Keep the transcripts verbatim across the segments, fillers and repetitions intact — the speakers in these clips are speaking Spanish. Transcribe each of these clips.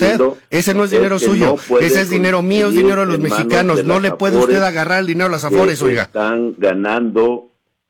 usted. Ese no es dinero es que suyo. No ese es dinero mío, es dinero de los mexicanos. De no le puede usted agarrar el dinero a las Afores, oiga. Están ganando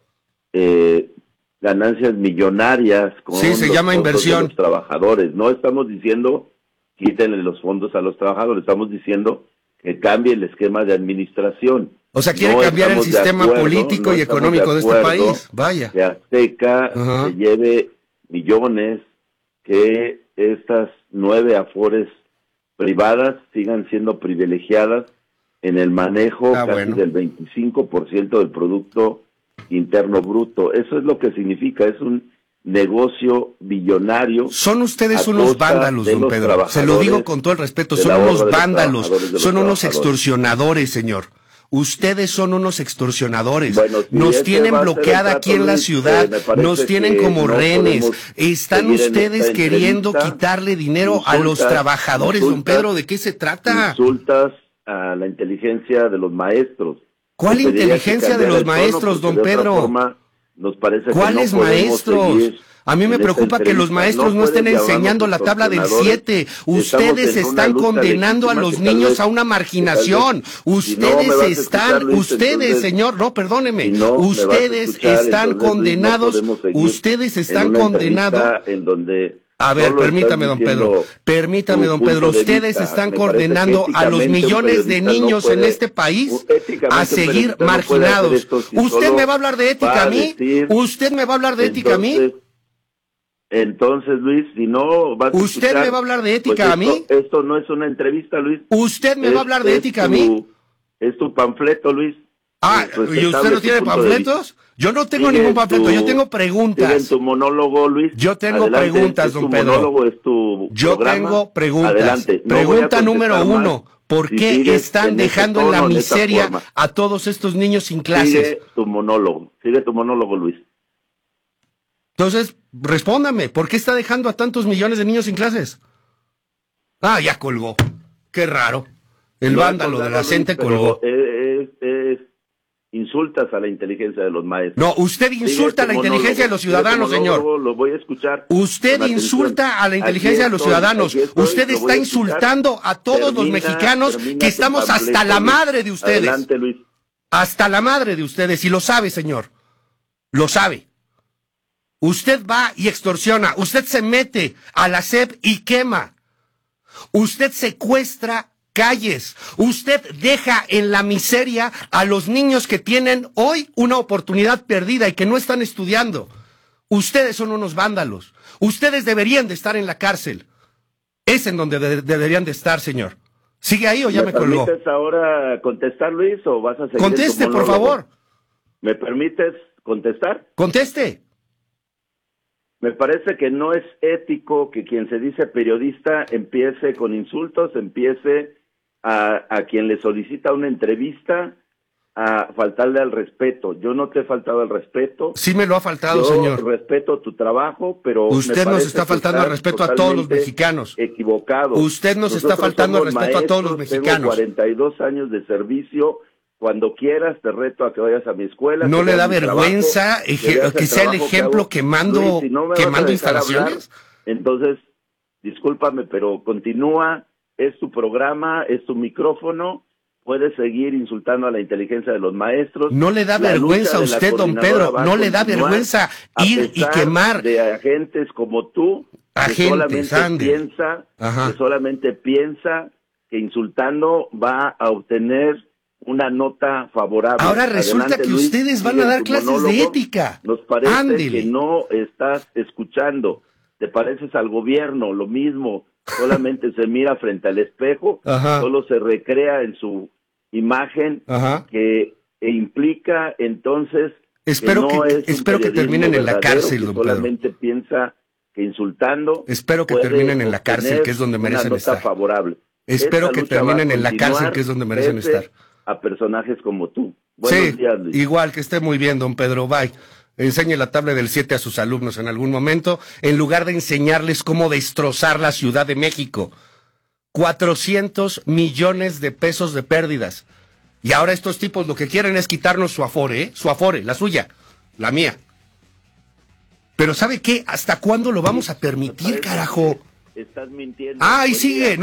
eh, ganancias millonarias con sí, se los llama inversión. De los trabajadores. No estamos diciendo quítenle los fondos a los trabajadores, estamos diciendo que cambie el esquema de administración. O sea, quiere no cambiar el sistema acuerdo, político no y económico de, de este país. Vaya. Que Azteca uh-huh. se lleve millones, que estas nueve Afores privadas sigan siendo privilegiadas en el manejo ah, casi bueno. del veinticinco por ciento del Producto Interno Bruto. Eso es lo que significa, es un negocio billonario. Son ustedes unos vándalos, don Pedro. Se lo digo con todo el respeto, son unos vándalos, son unos extorsionadores, señor. Ustedes son unos extorsionadores, bueno, si nos tienen bloqueada aquí en la ciudad, eh, nos tienen como no rehenes, están ustedes queriendo quitarle dinero insultas, a los trabajadores, insultas, don Pedro, ¿de qué se trata? Insultas a la inteligencia de los maestros. ¿Cuál inteligencia de los maestros, don Pedro? Forma, nos parece ¿Cuáles que no maestros? A mí me preocupa que los maestros no, no estén enseñando la tabla del siete. Ustedes están condenando a los niños a una marginación. Ustedes si no están, Luis, ustedes, entonces, señor, no, perdóneme. Si no ustedes escuchar, están condenados, no ustedes están condenados. En donde A ver, permítame, don Pedro, permítame, don Pedro, ustedes están condenando a los millones de niños en este país a seguir marginados. ¿Usted me va a hablar de ética a mí? ¿Usted me va a hablar de ética a mí? Entonces, Luis, si no vas a ¿Usted escuchar, me va a hablar de ética pues esto, a mí? Esto no es una entrevista, Luis. ¿Usted me es, va a hablar de ética tu, a mí? Es tu panfleto, Luis. Ah, ¿y usted no tiene panfletos? Yo no tengo sigue ningún panfleto, tu, yo tengo preguntas. Sigue en tu monólogo, Luis. Yo tengo Adelante, preguntas, es don tu Pedro. Monólogo, es tu yo programa. tengo preguntas. Adelante. No Pregunta número uno. ¿Por si qué están en dejando tono, en la en miseria a todos estos niños sin clases? Sigue tu monólogo, sigue tu monólogo, Luis. Entonces, respóndame, ¿por qué está dejando a tantos millones de niños sin clases? Ah, ya colgó. Qué raro. El no vándalo de la gente colgó. Es, es, es, insultas a la inteligencia de los maestros. No, usted insulta a la monólogo, inteligencia de los ciudadanos, señor. Lo voy a escuchar. Usted insulta a la inteligencia de los ciudadanos. Estoy, usted está insultando a todos termina, los mexicanos que estamos hasta la madre de ustedes. Adelante, Luis. Hasta la madre de ustedes, y lo sabe, señor. Lo sabe. Usted va y extorsiona, usted se mete a la S E P y quema, usted secuestra calles, usted deja en la miseria a los niños que tienen hoy una oportunidad perdida y que no están estudiando. Ustedes son unos vándalos, ustedes deberían de estar en la cárcel, es en donde de deberían de estar, señor. ¿Sigue ahí o ya me, me colgó? ¿Me permites ahora contestar, Luis, o vas a seguir? Conteste, por favor. ¿Me permites contestar? Conteste. Me parece que no es ético que quien se dice periodista empiece con insultos, empiece a, a quien le solicita una entrevista a faltarle al respeto. Yo no te he faltado al respeto. Sí me lo ha faltado, Yo señor. Respeto tu trabajo, pero usted nos está faltando al respeto a todos los mexicanos. Equivocado. Usted nos Nosotros está faltando al respeto maestros, a todos los mexicanos. Tengo cuarenta y dos años de servicio. Cuando quieras te reto a que vayas a mi escuela. ¿No le da vergüenza trabajo, que, que sea el ejemplo que, que mando, Luis, si no que mando instalaciones? Hablar, entonces, discúlpame, pero continúa, es tu programa, es tu micrófono, puedes seguir insultando a la inteligencia de los maestros. No le da vergüenza a usted, don Pedro, no le da vergüenza ir y quemar. De agentes como tú, agentes, que solamente Andy. piensa, Ajá. que solamente piensa que insultando va a obtener una nota favorable. Ahora resulta Adelante, que ustedes Luis, van a dar clases monólogo. de ética. Nos parece Ándele. que no estás escuchando. Te pareces al gobierno, lo mismo. Solamente se mira frente al espejo, Ajá. solo se recrea en su imagen Ajá. que implica entonces espero que no que, es espero que terminen en la cárcel, don Pedro. Solamente piensa que insultando. Espero que terminen en la cárcel, que es donde merecen una nota estar. Favorable. Espero Esta que terminen en la cárcel, que es donde merecen estar. A personajes como tú. Buenos sí, días, Luis. Igual, que esté muy bien, don Pedro. Bye. Enseñe la tabla del siete a sus alumnos en algún momento, en lugar de enseñarles cómo destrozar la Ciudad de México. cuatrocientos millones de pesos de pérdidas. Y ahora estos tipos lo que quieren es quitarnos su afore, ¿eh? Su afore, la suya, la mía. Pero ¿sabe qué? ¿Hasta cuándo lo vamos a permitir, carajo? Estás mintiendo. Ah, y sigue.